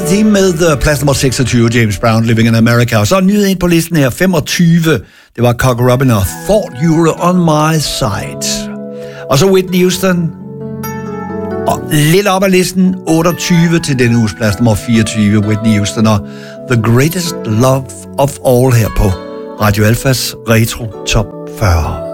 The Team med plads nummer 26, James Brown, Living in America. Og så en nyhed ind på listen her, 25. Det var Cocker Robin og Thought You Were On My Side. Og så Whitney Houston. Og lidt op ad listen, 28 til denne uges plads nummer 24, Whitney Houston og The Greatest Love of All her på Radio Alfas Retro Top 40.